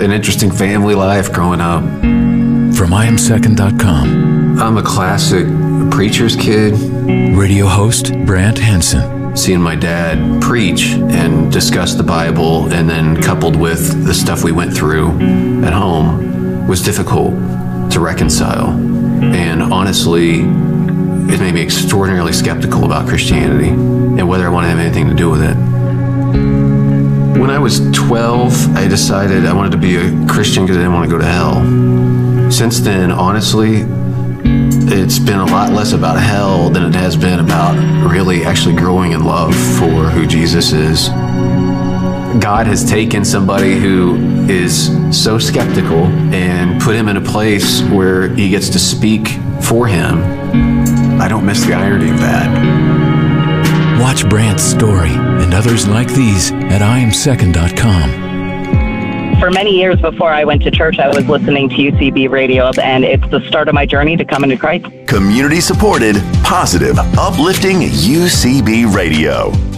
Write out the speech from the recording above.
an interesting family life growing up. From IamSecond.com. I'm a classic preacher's kid. Radio host Brant Henson. Seeing my dad preach and discuss the Bible, and then coupled with the stuff we went through at home, was difficult to reconcile. And honestly, it made me extraordinarily skeptical about Christianity and whether I want to have anything to do with it. When I was 12, I decided I wanted to be a Christian because I didn't want to go to hell. Since then, honestly, it's been a lot less about hell than it has been about really actually growing in love for who Jesus is. God has taken somebody who is so skeptical and put him in a place where he gets to speak for him. I don't miss the irony of that. Watch Brant's story and others like these at IamSecond.com. For many years before I went to church, I was listening to UCB radio, and it's the start of my journey to coming to Christ. Community supported, positive, uplifting UCB radio.